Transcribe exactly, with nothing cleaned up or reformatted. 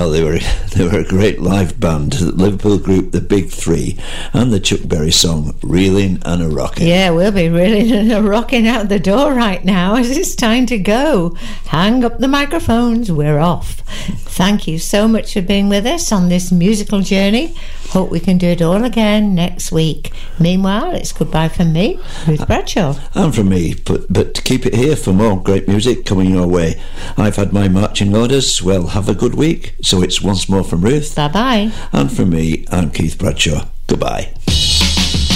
Well, they were they were a great live band, the Liverpool group The Big Three, and the Chuck Berry song Reeling and a Rockin'. Yeah, we'll be reeling and a rocking out the door right now as it's time to go. Hang up the microphones, we're off. Thank you so much for being with us on this musical journey. Hope we can do it all again next week. Meanwhile, it's goodbye from me, Ruth Bradshaw. And from me, but, but keep it here for more great music coming your way. I've had my marching orders. Well, have a good week. So it's once more from Ruth. Bye-bye. And from me, I'm Keith Bradshaw. Goodbye.